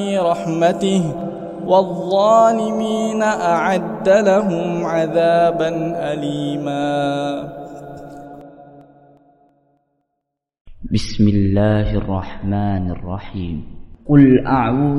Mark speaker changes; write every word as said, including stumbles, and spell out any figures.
Speaker 1: رحمته والظالمين أعد لهم عذابا أليما.
Speaker 2: بسم الله الرحمن الرحيم. قل أعوذ